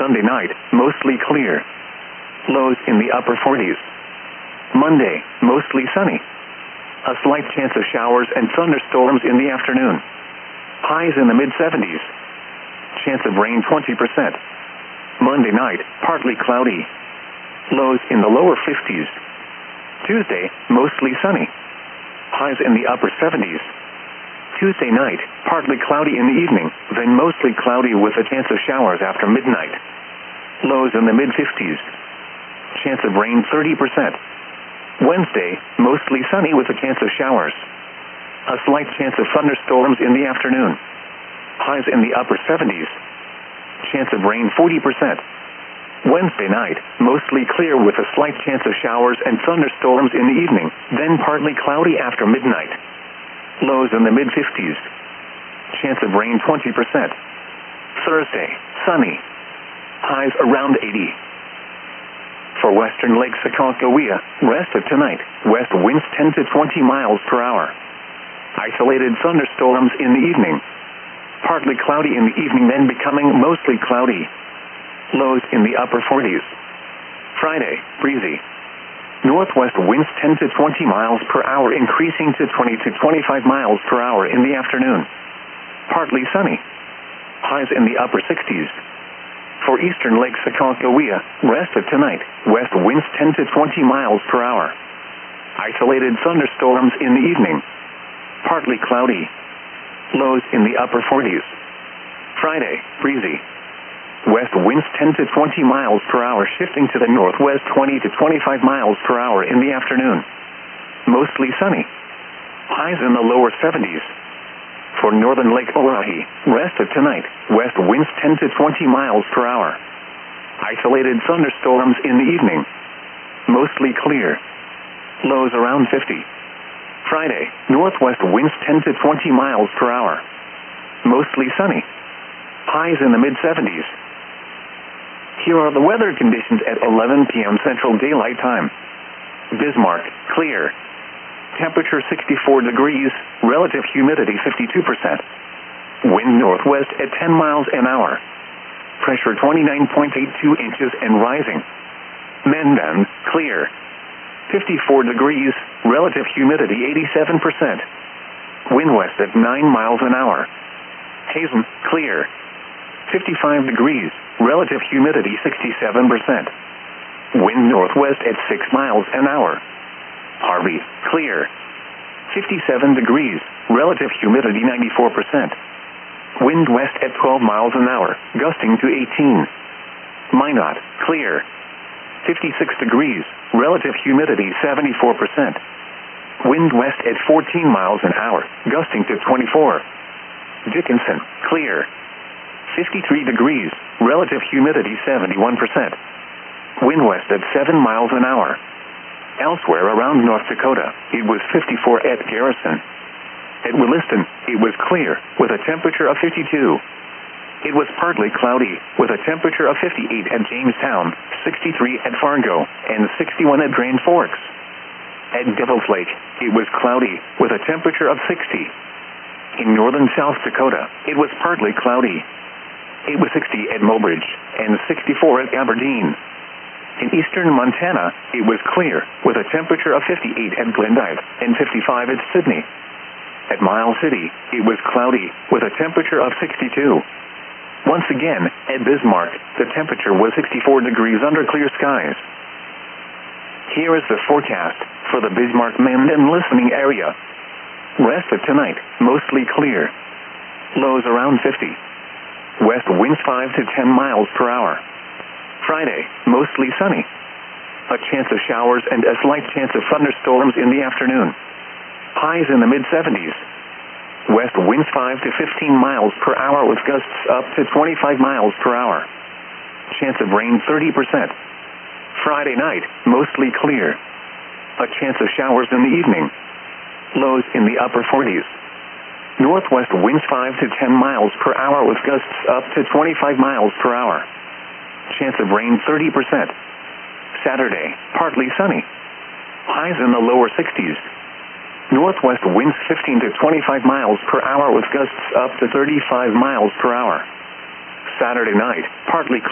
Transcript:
Sunday night, mostly clear. Lows in the upper 40s. Monday, mostly sunny. A slight chance of showers and thunderstorms in the afternoon. Highs in the mid-70s. Chance of rain 20%. Monday night, partly cloudy. Lows in the lower 50s. Tuesday, mostly sunny. Highs in the upper 70s. Tuesday night, partly cloudy in the evening, then mostly cloudy with a chance of showers after midnight. Lows in the mid-50s. Chance of rain 30%. Wednesday, mostly sunny with a chance of showers. A slight chance of thunderstorms in the afternoon. Highs in the upper 70s. Chance of rain 40%. Wednesday night, mostly clear with a slight chance of showers and thunderstorms in the evening, then partly cloudy after midnight. Lows in the mid-50s. Chance of rain 20%. Thursday, sunny. Highs around 80. For western Lake Sakakawea, rest of tonight, west winds 10 to 20 miles per hour. Isolated thunderstorms in the evening. Partly cloudy in the evening, then becoming mostly cloudy. Lows in the upper 40s. Friday, breezy. Northwest winds 10 to 20 miles per hour, increasing to 20 to 25 miles per hour in the afternoon. Partly sunny. Highs in the upper 60s. For eastern Lake Sakakawea, rest of tonight, west winds 10 to 20 miles per hour. Isolated thunderstorms in the evening. Partly cloudy. Lows in the upper 40s. Friday, breezy. West winds 10 to 20 miles per hour, shifting to the northwest 20 to 25 miles per hour in the afternoon. Mostly sunny. Highs in the lower 70s. For northern Lake Oahe, rest of tonight, west winds 10 to 20 miles per hour. Isolated thunderstorms in the evening. Mostly clear. Lows around 50. Friday, northwest winds 10 to 20 miles per hour. Mostly sunny. Highs in the mid-70s. Here are the weather conditions at 11 p.m. Central Daylight Time. Bismarck, clear. Temperature 64 degrees, relative humidity 52%. Wind northwest at 10 miles an hour. Pressure 29.82 inches and rising. Mandan, clear. 54 degrees, relative humidity 87%. Wind west at 9 miles an hour. Hazen, clear. 55 degrees, relative humidity 67%. Wind northwest at 6 miles an hour. Harvey, clear. 57 degrees, relative humidity 94%. Wind west at 12 miles an hour, gusting to 18. Minot, clear. 56 degrees, relative humidity 74%. Wind west at 14 miles an hour, gusting to 24. Dickinson, clear. 53 degrees, relative humidity 71%. Wind west at 7 miles an hour. Elsewhere around North Dakota, it was 54 at Garrison. At Williston, it was clear, with a temperature of 52. It was partly cloudy, with a temperature of 58 at Jamestown, 63 at Fargo, and 61 at Grand Forks. At Devil's Lake, it was cloudy, with a temperature of 60. In northern South Dakota, it was partly cloudy. It was 60 at Mobridge, and 64 at Aberdeen. In eastern Montana, it was clear, with a temperature of 58 at Glendive and 55 at Sydney. At Miles City, it was cloudy, with a temperature of 62. Once again, at Bismarck, the temperature was 64 degrees under clear skies. Here is the forecast for the Bismarck-Mandan listening area. Rest of tonight, mostly clear. Lows around 50. West winds 5 to 10 miles per hour. Friday, mostly sunny. A chance of showers and a slight chance of thunderstorms in the afternoon. Highs in the mid-70s. West winds 5 to 15 miles per hour with gusts up to 25 miles per hour. Chance of rain 30%. Friday night, mostly clear. A chance of showers in the evening. Lows in the upper 40s. Northwest winds 5 to 10 miles per hour with gusts up to 25 miles per hour. Chance of rain 30%. Saturday, partly sunny. Highs in the lower 60s. Northwest winds 15 to 25 miles per hour with gusts up to 35 miles per hour. Saturday night, partly